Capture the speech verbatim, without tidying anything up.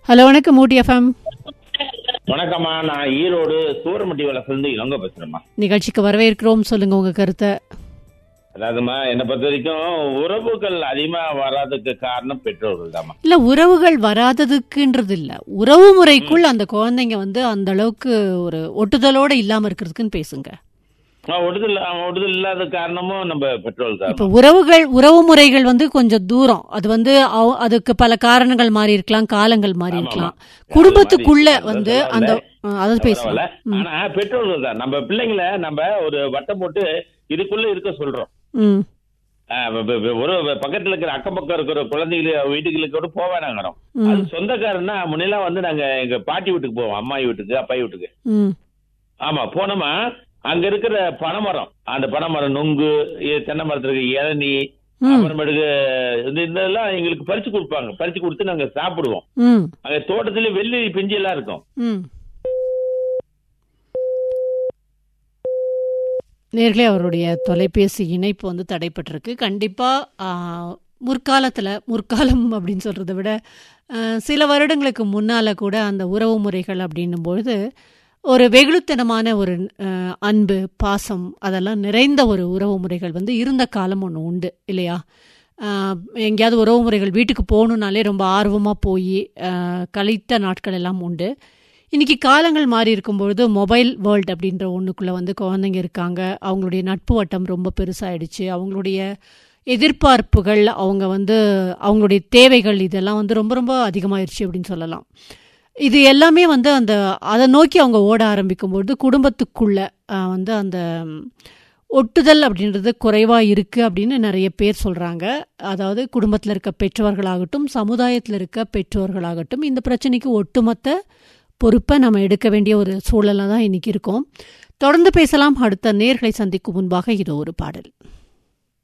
Hello, வணக்கம் ஊட்டி FM. வணக்கம்மா, நான் ஈரோடு சூரமட்டி வளர்ந்து இளங்க பேசுறேம்மா. நிகழ்ச்சிக்கு வரவேற்கிறோம். சொல்லுங்க உங்க கருத்தை. அதாவதுமா, என்னை பொறுத்த வரைக்கும் உறவுகள் அதிகமா வராதுக்கு காரணம் பெற்றோர்கள் தாம்மா. இல்ல, உறவுகள் வராததுக்குன்றது இல்ல, உறவு முறைக்குள் அந்த குழந்தைங்க வந்து அந்த அளவுக்கு ஒரு ஒட்டுதலோட இல்லாம இருக்கிறதுக்குன்னு பேசுங்க. ஒடுதல் ஒடுதல் இல்லாத காரணமும் நம்ம பெற்றோர்கள் தான். இப்ப உறவுகள் உறவு முறைகள் வந்து கொஞ்சம் தூரம், அது வந்து அவ- அதுக்கு பல காரணங்கள் மாறி இருக்கலாம், காலங்கள் மாறி இருக்கலாம். குடும்பத்துக்குள்ள வந்து அந்த அதாவது பேசலாம். ம். ஆனா பெற்றோர்கள் தான் நம்ம பிள்ளைங்களை நம்ம ஒரு வட்டம் போட்டு இதுக்குள்ள இருக்க சொல்றோம். ம். ஆஹ் வ- வ- வ- ஒரு பக்கத்துல இருக்கிற அக்கம் பக்கம் இருக்கிற குழந்தைகள் வீட்டுகளுக்கு கூட போவேனாங்கிறோம். ம். அது சொந்தக்காரன்னா முன்னெல்லாம் வந்து நாங்க எங்க பாட்டி வீட்டுக்கு போவோம், அம்மாயி வீட்டுக்கு, அப்பாயி வீட்டுக்கு. ம். ஆமா, போனோமா அங்க இருக்கிற பனைமரம், அந்த பனைமரம் நொங்கு, இ- தென்னை மரத்துல இருக்க இளநீ, ம். அப்புறமேட்டுக்கு இந்த இதெல்லாம் எங்களுக்கு பறிச்சு கொடுப்பாங்க. பறிச்சு கொடுத்து நாங்க சாப்பிடுவோம். ம். அங்க தோட்டத்துல வெள்ளி பிஞ்சு எல்லாம் இருக்கும். ம். நேர்களே, அவருடைய தொலைபேசி இணைப்பு வந்து தடைப்பட்டிருக்கு. கண்டிப்பா ஆ, முற்காலத்துல முற்காலம் அப்படின்னு சொல்றதை விட ஆ, சில வருடங்களுக்கு முன்னால கூட அந்த உறவு முறைகள் அப்படின்னும் பொழுது ஒரு வெகுளுத்தனமான ஒரு ஆ, அன்பு, பாசம் அதெல்லாம் நிறைந்த ஒரு உறவு முறைகள் வந்து இருந்த காலம் ஒன்று உண்டு இல்லையா? ஆ, எங்கேயாவது உறவு முறைகள் வீட்டுக்கு போகணுன்னாலே ரொம்ப ஆர்வமாக போய் கழித்த நாட்கள் எல்லாம் உண்டு. இன்னைக்கு காலங்கள் மாறி இருக்கும்பொழுது மொபைல் வேர்ல்டு அப்படின்ற ஒன்றுக்குள்ளே வந்து குழந்தைங்க இருக்காங்க. அவங்களுடைய நட்பு வட்டம் ரொம்ப பெருசாயிடுச்சு. அவங்களுடைய எதிர்பார்ப்புகள், அவங்க வந்து அவங்களுடைய தேவைகள் இதெல்லாம் வந்து ரொம்ப ரொம்ப அதிகமாயிருச்சு அப்படின்னு சொல்லலாம். இது எல்லாமே வந்து அந்த அதை நோக்கி அவங்க ஓட ஆரம்பிக்கும்பொழுது குடும்பத்துக்குள்ள ஆஹ், வந்து அந்த ம், ஒட்டுதல் அப்படின்றது குறைவாக இருக்குது அப்படின்னு நிறைய பேர் சொல்கிறாங்க. அதாவது குடும்பத்தில் இருக்க பெற்றோர்களாகட்டும், சமுதாயத்தில் இருக்க பெற்றோர்களாகட்டும், இந்த பிரச்சனைக்கு ஒட்டுமொத்த பொறுப்பை நம்ம எடுக்க வேண்டிய ஒரு சூழலில் தான் இன்னைக்கு இருக்கோம். தொடர்ந்து பேசலாம். அடுத்த நேர்களை சந்திக்கும் முன்பாக இதோ ஒரு பாடல்.